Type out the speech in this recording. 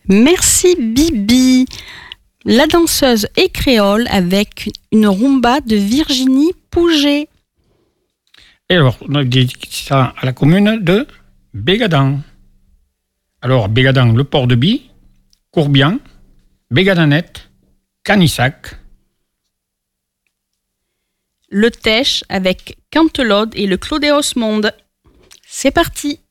Merci Bibi. La danseuse et créole avec une rumba de Virginie Pouget. Et alors, on a dit ça à la commune de Bégadan. Alors, Bégadan, le port de Bi, Courbian, Bégadanette, Canissac. Le Tèche avec Cantelode et le Clos des Osmondes. C'est parti.